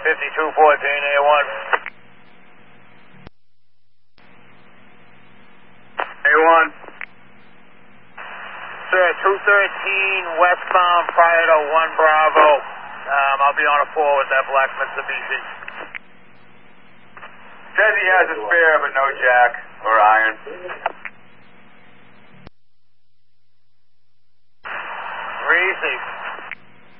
5214, A1. A1. Sir, 213 westbound prior to 1 Bravo. I'll be on a 4 with that black Mitsubishi. Says he has a spare, but no jack or iron. 360.